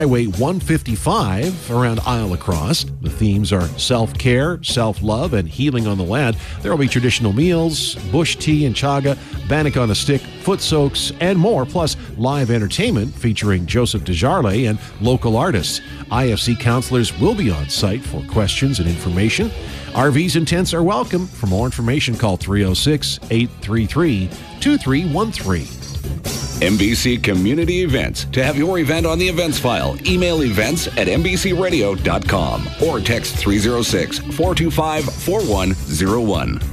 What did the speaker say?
Highway 155 around Isle Lacrosse. The themes are self-care, self-love, and healing on the land. There will be traditional meals, bush tea and chaga, bannock on a stick, foot soaks, and more, plus live entertainment featuring Joseph Desjardins and local artists. IFC counselors will be on site for questions and information. RVs and tents are welcome. For more information, call 306-833-2313. MBC Community Events. To have your event on the events file, email events@mbcradio.com or text 306-425-4101.